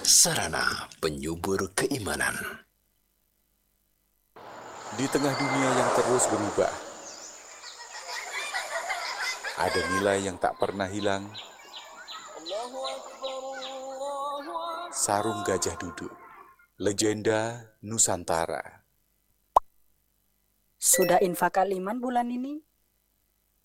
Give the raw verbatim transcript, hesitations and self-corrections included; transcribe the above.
Sarana penyubur keimanan. Di tengah dunia yang terus berubah, ada nilai yang tak pernah hilang. Sarung Gajah Duduk, legenda Nusantara. Sudah infak kaliman bulan ini?